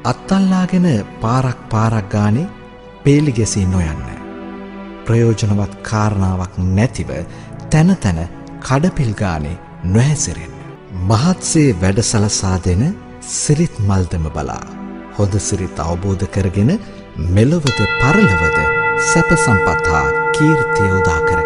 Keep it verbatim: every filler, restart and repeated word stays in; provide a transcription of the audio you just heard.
අත්තල්ලාගෙන පාරක් පාරක් ගානේ පේලි ගැසී නොයන්න. ප්‍රයෝජනවත් කාරණාවක් නැතිව තන තන කඩපිල් ගානේ නොහැසිරෙන්න. මහත්සේ වැඩ සලසා දෙන සිරිත් මල්දම බලා හොඳ සිරිත් අවබෝධ කරගෙන මෙලොවද පරලොවද සැප සම්පත් හා කීර්තිය උදා කර